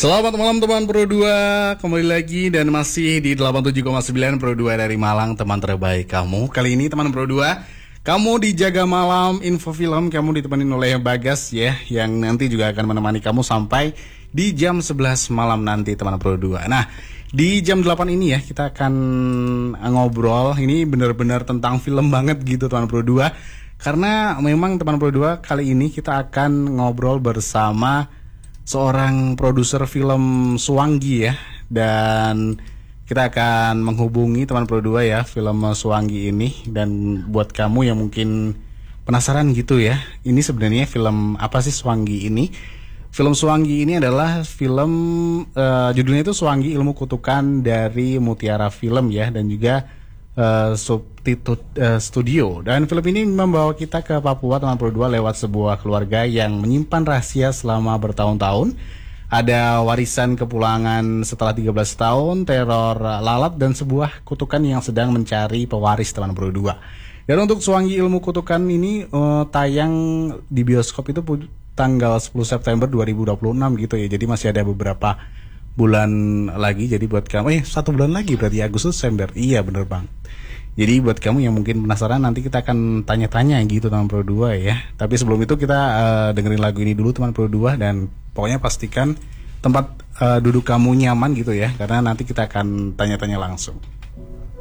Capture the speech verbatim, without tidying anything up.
Selamat malam teman Pro dua, kembali lagi dan masih di delapan puluh tujuh koma sembilan Pro dua dari Malang, teman terbaik kamu. Kali ini teman Pro dua, kamu dijaga malam info film, kamu ditemani oleh Bagas ya, yang nanti juga akan menemani kamu sampai di jam sebelas malam nanti teman Pro dua. Nah, di jam delapan ini ya kita akan ngobrol, ini benar-benar tentang film banget gitu teman Pro dua. Karena memang teman Pro dua kali ini kita akan ngobrol bersama seorang produser film Suwangi ya, dan kita akan menghubungi teman Pro dua ya film Suwangi ini. Dan buat kamu yang mungkin penasaran gitu ya, ini sebenarnya film apa sih Suwangi ini? Film Suwangi ini adalah film uh, judulnya itu Suwangi Ilmu Kutukan dari Mutiara Film ya, dan juga uh, Subtitut uh, Studio. Dan film ini membawa kita ke Papua teman Pro dua lewat sebuah keluarga yang menyimpan rahasia selama bertahun-tahun. Ada warisan kepulangan setelah tiga belas tahun, teror lalat, dan sebuah kutukan yang sedang mencari pewaris teman Pro dua. Dan untuk Suwangi Ilmu Kutukan ini uh, tayang di bioskop itu tanggal sepuluh September dua ribu dua puluh enam gitu ya. Jadi masih ada beberapa bulan lagi. Jadi buat kamu, eh satu bulan lagi berarti Agustus September. Iya bener bang. Jadi buat kamu yang mungkin penasaran, nanti kita akan tanya-tanya gitu teman Pro dua ya. Tapi sebelum itu kita uh, dengerin lagu ini dulu teman Pro dua. Dan pokoknya pastikan tempat uh, duduk kamu nyaman gitu ya, karena nanti kita akan tanya-tanya langsung.